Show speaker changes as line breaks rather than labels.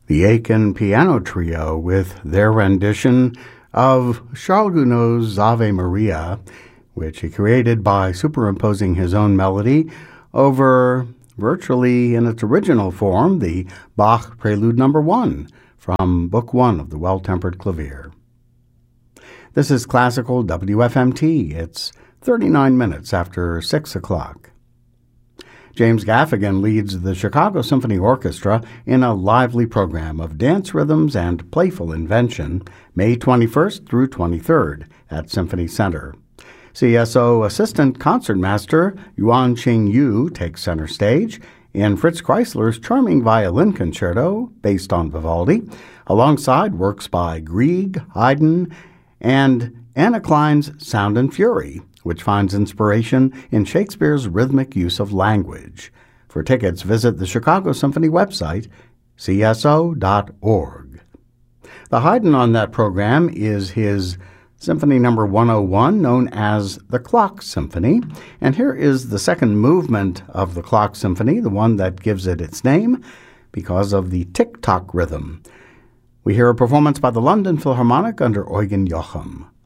The Aiken Piano Trio with their rendition of Charles Gounod's Ave Maria, which he created by superimposing his own melody over, virtually in its original form, the Bach Prelude No. 1 from Book 1 of the Well-Tempered Clavier. This is Classical WFMT. It's 39 minutes after 6 o'clock. James Gaffigan leads the Chicago Symphony Orchestra in a lively program of dance rhythms and playful invention, May 21st through 23rd at Symphony Center. CSO Assistant Concertmaster Yuan Ching Yu takes center stage in Fritz Kreisler's charming violin concerto, based on Vivaldi, alongside works by Grieg, Haydn, and Anna Klein's Sound and Fury, which finds inspiration in Shakespeare's rhythmic use of language. For tickets, visit the Chicago Symphony website, cso.org. The Haydn on that program is his Symphony No. 101, known as the Clock Symphony, and here is the second movement of the Clock Symphony, the one that gives it its name, because of the tick-tock rhythm. We hear a performance by the London Philharmonic under Eugen Jochum.